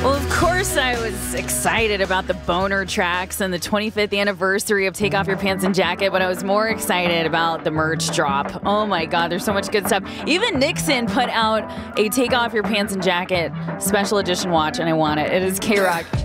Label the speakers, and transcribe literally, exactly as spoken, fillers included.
Speaker 1: Well, of course I was excited about the boner tracks and the twenty-fifth anniversary of Take Off Your Pants and Jacket, but I was more excited about the merch drop. Oh my God, there's so much good stuff. Even Nixon put out a Take Off Your Pants and Jacket special edition watch, and I want it. It is K-Rock.